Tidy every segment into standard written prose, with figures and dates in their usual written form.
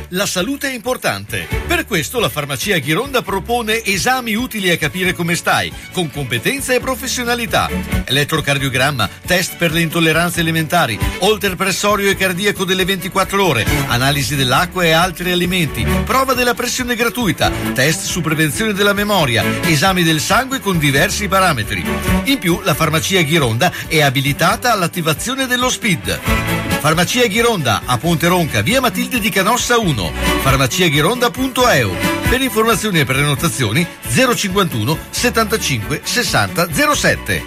La salute è importante. Per questo la farmacia Ghironda propone esami utili a capire come stai, con competenza e professionalità. Elettrocardiogramma, test per le intolleranze alimentari, holter pressorio e cardiaco delle 24 ore, analisi dell'acqua e altri alimenti, prova della pressione gratuita, test su prevenzione della memoria, esami del sangue con diversi parametri. In più, la farmacia Ghironda è abilitata all'attivazione dello SPID. Farmacia Ghironda a Ponte Ronca, via Matilde di Canossa 1, farmaciaghironda.eu. Per informazioni e prenotazioni 051 75 60 07.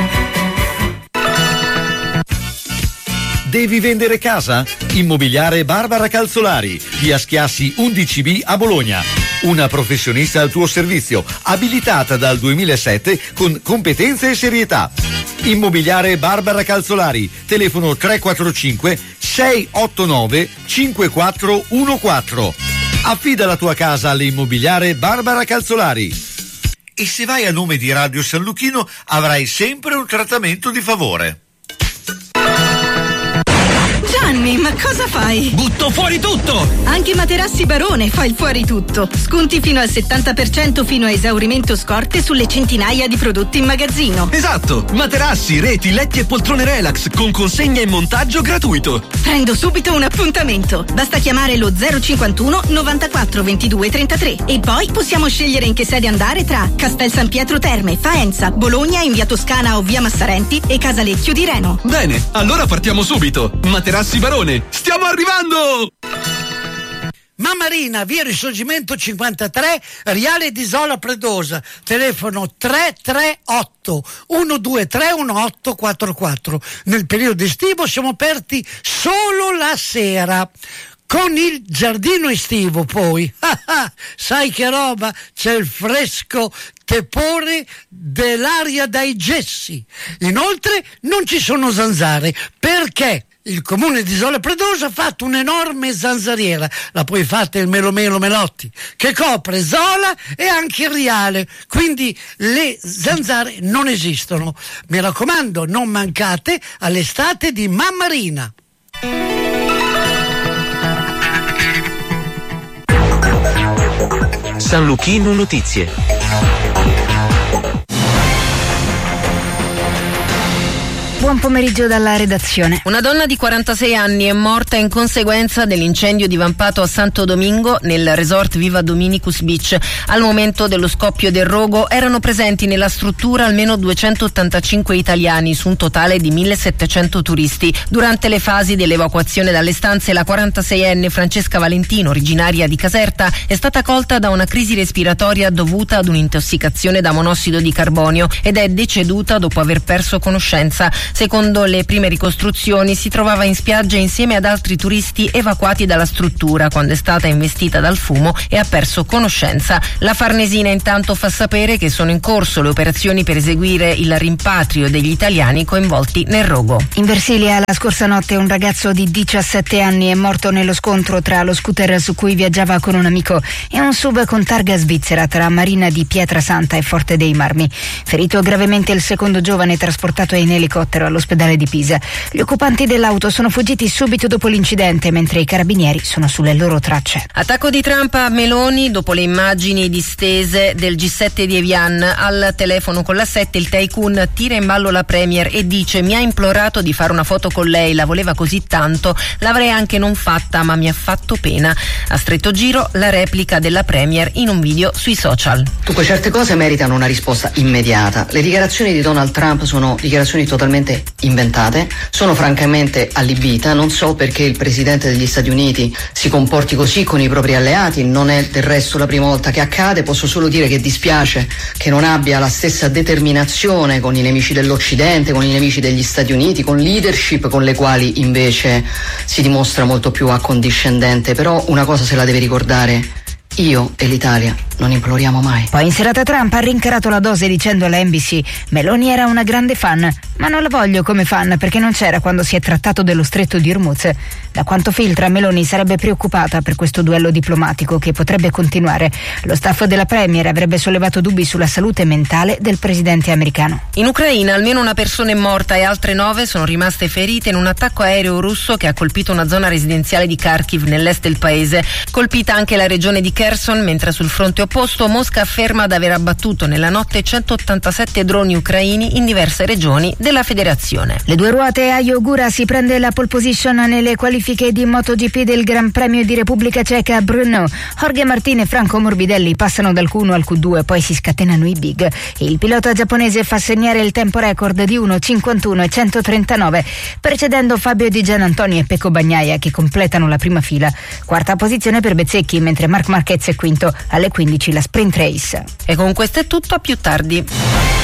Devi vendere casa? Immobiliare Barbara Calzolari, via Schiassi 11B a Bologna. Una professionista al tuo servizio, abilitata dal 2007 con competenze e serietà. Immobiliare Barbara Calzolari, telefono 345 689 5414. Affida la tua casa all'immobiliare Barbara Calzolari. E se vai a nome di Radio San Luchino avrai sempre un trattamento di favore. Gianni, ma cosa fai? Butto fuori tutto! Anche Materassi Barone fa il fuori tutto. Sconti fino al 70% fino a esaurimento scorte sulle centinaia di prodotti in magazzino. Esatto! Materassi, reti, letti e poltrone relax con consegna e montaggio gratuito. Prendo subito un appuntamento. Basta chiamare lo 051 94 22 33 e poi possiamo scegliere in che sede andare tra Castel San Pietro Terme, Faenza, Bologna in via Toscana o via Massarenti e Casalecchio di Reno. Bene, allora partiamo subito. Materassi Barone, stiamo arrivando! Mammarina, via Risorgimento 53, Riale di Isola Predosa, telefono 338 123 1844. Nel periodo estivo siamo aperti solo la sera. Con il giardino estivo poi, sai che roba, c'è il fresco tepore dell'aria dai gessi. Inoltre non ci sono zanzare, perché il comune di Isola Predosa ha fatto un'enorme zanzariera, la poi fatta il Melo Melotti, che copre Zola e anche il Riale, quindi le zanzare non esistono. Mi raccomando, non mancate all'estate di Mammarina. San Luchino Notizie. Buon pomeriggio dalla redazione. Una donna di 46 anni è morta in conseguenza dell'incendio divampato a Santo Domingo nel resort Viva Dominicus Beach. Al momento dello scoppio del rogo erano presenti nella struttura almeno 285 italiani su un totale di 1700 turisti. Durante le fasi dell'evacuazione dalle stanze, la 46enne Francesca Valentino, originaria di Caserta, è stata colta da una crisi respiratoria dovuta ad un'intossicazione da monossido di carbonio ed è deceduta dopo aver perso conoscenza. Secondo le prime ricostruzioni si trovava in spiaggia insieme ad altri turisti evacuati dalla struttura quando è stata investita dal fumo e ha perso conoscenza. La Farnesina intanto fa sapere che sono in corso le operazioni per eseguire il rimpatrio degli italiani coinvolti nel rogo. In Versilia la scorsa notte un ragazzo di 17 anni è morto nello scontro tra lo scooter su cui viaggiava con un amico e un sub con targa svizzera tra Marina di Pietrasanta e Forte dei Marmi. Ferito gravemente il secondo giovane trasportato in elicottero all'ospedale di Pisa. Gli occupanti dell'auto sono fuggiti subito dopo l'incidente, mentre i carabinieri sono sulle loro tracce. Attacco di Trump a Meloni dopo le immagini distese del G7 di Evian. Al telefono con la 7 il tycoon tira in ballo la premier e dice: mi ha implorato di fare una foto con lei, la voleva così tanto, l'avrei anche non fatta ma mi ha fatto pena. A stretto giro la replica della premier in un video sui social. Dunque, certe cose meritano una risposta immediata. Le dichiarazioni di Donald Trump sono dichiarazioni totalmente inventate, sono francamente allibita, non so perché il presidente degli Stati Uniti si comporti così con i propri alleati, non è del resto la prima volta che accade, posso solo dire che dispiace che non abbia la stessa determinazione con i nemici dell'Occidente, con i nemici degli Stati Uniti, con leadership con le quali invece si dimostra molto più accondiscendente, però una cosa se la deve ricordare: io e l'Italia non imploriamo mai. Poi in serata Trump ha rincarato la dose dicendo alla NBC: Meloni era una grande fan, ma non la voglio come fan perché non c'era quando si è trattato dello stretto di Hormuz. Da quanto filtra, Meloni sarebbe preoccupata per questo duello diplomatico che potrebbe continuare. Lo staff della Premier avrebbe sollevato dubbi sulla salute mentale del presidente americano. In Ucraina almeno una persona è morta e altre 9 sono rimaste ferite in un attacco aereo russo che ha colpito una zona residenziale di Kharkiv nell'est del paese. Colpita anche la regione di Kherson, mentre sul fronte opposto Mosca afferma di aver abbattuto nella notte 187 droni ucraini in diverse regioni della federazione. Le due ruote Ajo Ogura si prende la pole position nelle qualifiche di MotoGP del Gran Premio di Repubblica Ceca a Brno. Jorge Martin e Franco Morbidelli passano dal Q1 al Q2, poi si scatenano i big. Il pilota giapponese fa segnare il tempo record di 1:51.139, precedendo Fabio Di Gianantonio e Pecco Bagnaia che completano la prima fila. Quarta posizione per Bezzecchi, mentre Marc Marquez è quinto. Alle 15 la sprint race. E con questo è tutto, a più tardi.